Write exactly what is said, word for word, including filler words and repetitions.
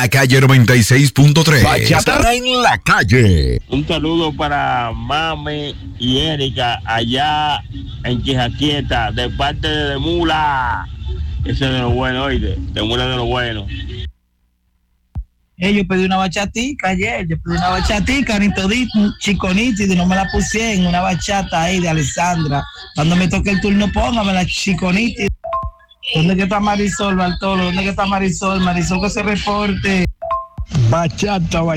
la calle noventa y seis punto tres. Bachata en la calle. Un saludo para Mami y Erika allá en Quijaquieta, de parte de, de Mula. Ese es de lo bueno, oíste, de Mula de lo bueno. Hey, yo pedí una bachatica ayer, yo pedí una bachatica, ni todito, chico nítido, y no me la puse en una bachata ahí de Alessandra. Cuando me toque el turno, póngame la chico nítido. ¿Dónde que está Marisol, Bartolo? ¿Dónde que está Marisol? Marisol, que se reporte. Bachata, bachata.